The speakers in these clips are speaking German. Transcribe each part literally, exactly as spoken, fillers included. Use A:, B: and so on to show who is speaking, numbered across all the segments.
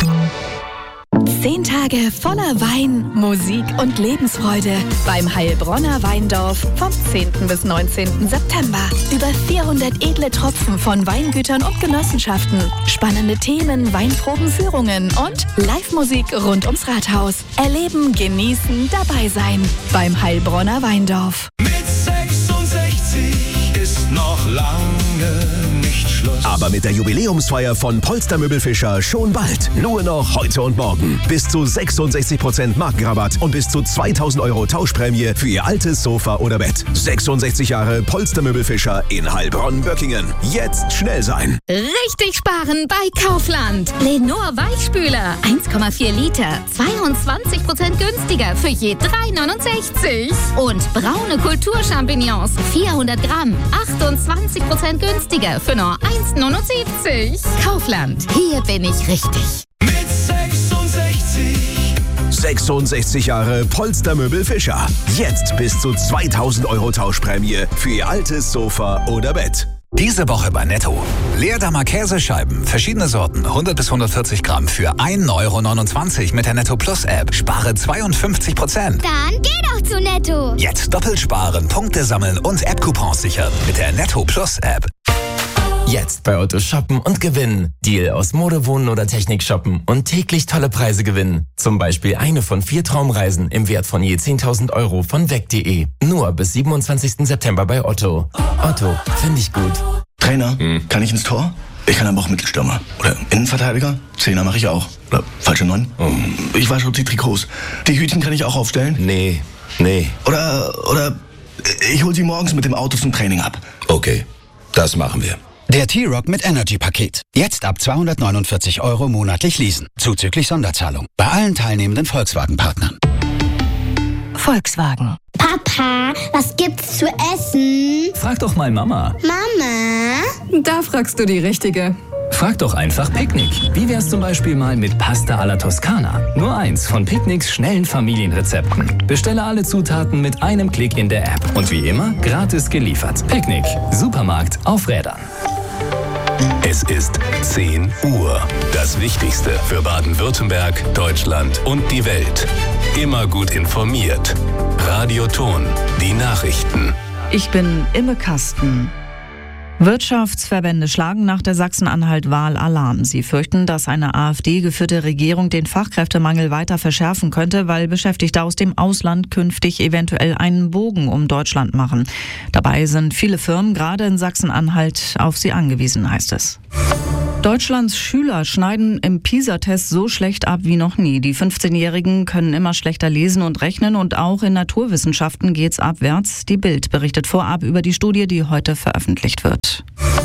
A: Zehn Tage voller Wein, Musik und Lebensfreude beim Heilbronner Weindorf vom zehnten bis neunzehnten September. Über vierhundert edle Tropfen von Weingütern und Genossenschaften, spannende Themen, Weinprobenführungen und Live-Musik rund ums Rathaus. Erleben, genießen, dabei sein beim Heilbronner Weindorf.
B: Mit sechsundsechzig ist noch lange nicht Schluss.
C: Aber mit der Jubiläumsfeier von Polster Möbel Fischer schon bald. Nur noch heute und morgen. Bis zu sechsundsechzig Prozent Markenrabatt und bis zu zweitausend Euro Tauschprämie für Ihr altes Sofa oder Bett. sechsundsechzig Jahre Polster Möbel Fischer in Heilbronn-Böckingen. Jetzt schnell sein.
D: Richtig sparen bei Kaufland. Lenor Weichspüler eins Komma vier Liter, zweiundzwanzig Prozent günstiger für je drei neunundsechzig. Und braune Kulturchampignons vierhundert Gramm, achtundzwanzig Prozent günstiger für nur eins neunundsiebzig. Kaufland, hier bin ich richtig.
B: Mit sechsundsechzig.
C: sechsundsechzig Jahre Polster Möbel Fischer. Jetzt bis zu zweitausend Euro Tauschprämie für Ihr altes Sofa oder Bett.
E: Diese Woche bei Netto. Leerdammer Käsescheiben, verschiedene Sorten, hundert bis hundertvierzig Gramm für ein Euro neunundzwanzig mit der Netto Plus App. Spare zweiundfünfzig Prozent.
F: Dann geh doch zu Netto.
E: Jetzt doppelt sparen, Punkte sammeln und App-Coupons sichern mit der Netto Plus App.
G: Jetzt bei Otto shoppen und gewinnen. Deal aus Mode, Wohnen oder Technik shoppen und täglich tolle Preise gewinnen. Zum Beispiel eine von vier Traumreisen im Wert von je zehntausend Euro von weg punkt de. Nur bis siebenundzwanzigsten September bei Otto. Otto, finde ich gut.
H: Trainer, hm. kann ich ins Tor? Ich kann aber auch Mittelstürmer. Oder Innenverteidiger? Zehner mache ich auch. Oder falsche Neun? Oh. Ich wasche die Trikots. Die Hütchen kann ich auch aufstellen?
G: Nee, nee.
H: Oder, oder ich hol sie morgens mit dem Auto zum Training ab.
I: Okay, das machen wir.
J: Der T-Rock mit Energy-Paket. Jetzt ab zweihundertneunundvierzig Euro monatlich leasen. Zuzüglich Sonderzahlung. Bei allen teilnehmenden Volkswagen-Partnern.
A: Volkswagen.
F: Papa, was gibt's zu essen?
K: Frag doch mal Mama.
F: Mama?
L: Da fragst du die Richtige.
K: Frag doch einfach Picknick. Wie wär's zum Beispiel mal mit Pasta alla Toskana? Nur eins von Picknicks schnellen Familienrezepten. Bestelle alle Zutaten mit einem Klick in der App. Und wie immer, gratis geliefert. Picknick. Supermarkt auf Rädern.
M: Es ist zehn Uhr. Das Wichtigste für Baden-Württemberg, Deutschland und die Welt. Immer gut informiert. Radio Ton. Die Nachrichten.
N: Ich bin Imme Kasten. Wirtschaftsverbände schlagen nach der Sachsen-Anhalt-Wahl Alarm. Sie fürchten, dass eine AfD-geführte Regierung den Fachkräftemangel weiter verschärfen könnte, weil Beschäftigte aus dem Ausland künftig eventuell einen Bogen um Deutschland machen. Dabei sind viele Firmen, gerade in Sachsen-Anhalt, auf sie angewiesen, heißt es. Deutschlands Schüler schneiden im PISA-Test so schlecht ab wie noch nie. Die fünfzehnjährigen können immer schlechter lesen und rechnen und auch in Naturwissenschaften geht's abwärts. Die Bild berichtet vorab über die Studie, die heute veröffentlicht wird.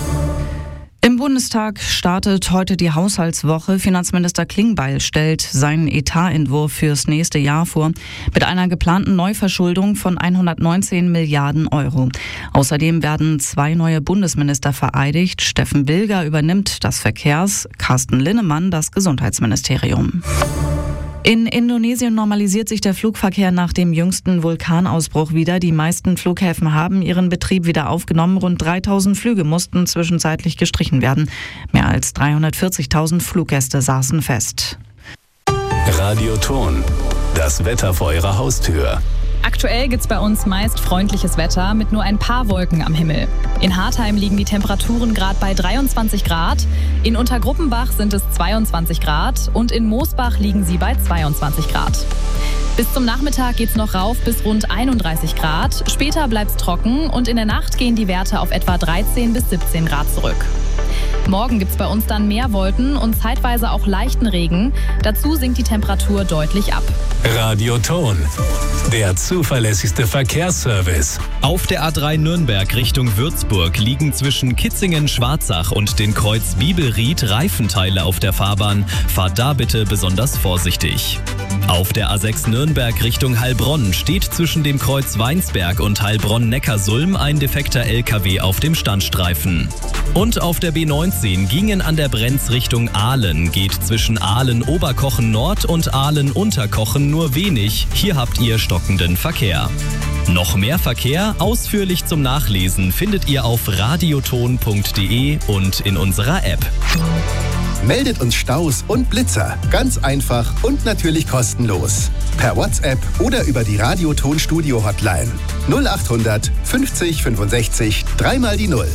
N: Im Bundestag startet heute die Haushaltswoche. Finanzminister Klingbeil stellt seinen Etatentwurf fürs nächste Jahr vor mit einer geplanten Neuverschuldung von hundertneunzehn Milliarden Euro. Außerdem werden zwei neue Bundesminister vereidigt. Steffen Bilger übernimmt das Verkehrs-, Carsten Linnemann das Gesundheitsministerium. In Indonesien normalisiert sich der Flugverkehr nach dem jüngsten Vulkanausbruch wieder. Die meisten Flughäfen haben ihren Betrieb wieder aufgenommen. Rund dreitausend Flüge mussten zwischenzeitlich gestrichen werden. Mehr als dreihundertvierzigtausend Fluggäste saßen fest.
M: Radio Ton. Das Wetter vor Ihrer Haustür.
O: Aktuell gibt's bei uns meist freundliches Wetter mit nur ein paar Wolken am Himmel. In Hartheim liegen die Temperaturen gerade bei dreiundzwanzig Grad, in Untergruppenbach sind es zweiundzwanzig Grad und in Moosbach liegen sie bei zweiundzwanzig Grad. Bis zum Nachmittag geht's noch rauf bis rund einunddreißig Grad, später bleibt's trocken und in der Nacht gehen die Werte auf etwa dreizehn bis siebzehn Grad zurück. Morgen gibt's bei uns dann mehr Wolken und zeitweise auch leichten Regen. Dazu sinkt die Temperatur deutlich ab.
M: Radio Ton. Der zuverlässigste Verkehrsservice.
P: Auf der A drei Nürnberg Richtung Würzburg liegen zwischen Kitzingen-Schwarzach und den Kreuz Bibelried Reifenteile auf der Fahrbahn. Fahrt da bitte besonders vorsichtig. Auf der A sechs Nürnberg Richtung Heilbronn steht zwischen dem Kreuz Weinsberg und Heilbronn-Neckarsulm ein defekter L K W auf dem Standstreifen. Und auf der B neunzehn gingen an der Brenz Richtung Aalen, geht zwischen Aalen-Oberkochen Nord und Aalen-Unterkochen nur wenig. Hier habt ihr stockenden Verkehr. Noch mehr Verkehr, ausführlich zum Nachlesen, findet ihr auf radioton punkt de und in unserer App.
L: Meldet uns Staus und Blitzer. Ganz einfach und natürlich kostenlos. Per WhatsApp oder über die Radio-Ton-Studio-Hotline. null achthundert fünfzig fünfundsechzig dreimal die Null.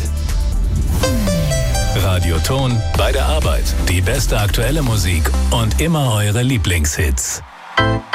M: Radioton bei der Arbeit. Die beste aktuelle Musik und immer eure Lieblingshits.